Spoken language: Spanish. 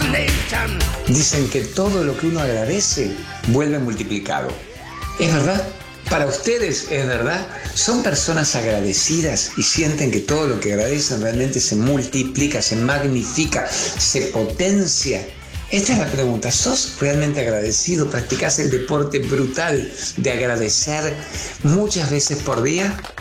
Dicen que todo lo que uno agradece vuelve multiplicado. ¿Es verdad? Para ustedes, ¿es verdad? ¿Son personas agradecidas y sienten que todo lo que agradecen realmente se multiplica, se magnifica, se potencia? Esta es la pregunta. ¿Sos realmente agradecido? ¿Practicás el deporte brutal de agradecer muchas veces por día?